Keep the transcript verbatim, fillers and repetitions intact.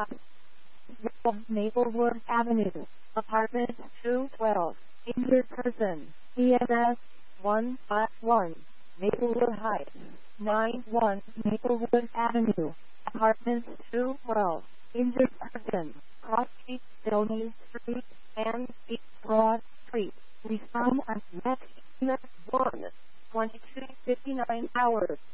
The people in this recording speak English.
Maplewood Avenue, apartment two twelve, injured person, E M S one five one, Maplewood Heights, nine one Maplewood Avenue, apartment two twelve, injured person, Cross Street, Stony Street, and East Broad Street. Respond at next, next one, twenty-two fifty-nine hours.